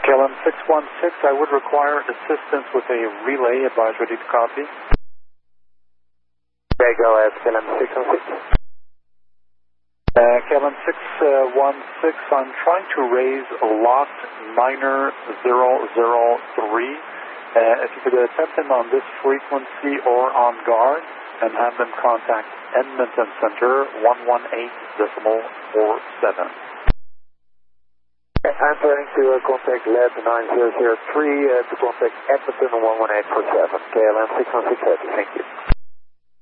KLM 616, I would require assistance with a relay. Advise ready to copy. Okay, go ahead, KLM 616. KLM 616, I'm trying to raise lot minor 003. If you could attempt them on this frequency or on guard and have them contact Edmonton Center 118.47. I'm planning to contact LED 9003 to contact Edmonton 11847. KLM 616 heavy, thank you.